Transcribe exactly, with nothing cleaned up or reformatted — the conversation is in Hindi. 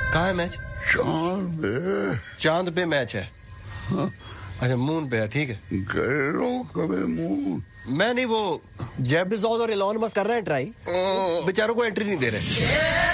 कहाँ है मैच? चांद पे। चांद पे मैच है? हाँ? अच्छा मून पे है, ठीक है। गए लोग कभी मून? मैं नहीं, वो जेफ बेज़ोस और एलॉन मस्क कर रहे हैं ट्राई, बेचारों को एंट्री नहीं दे रहे।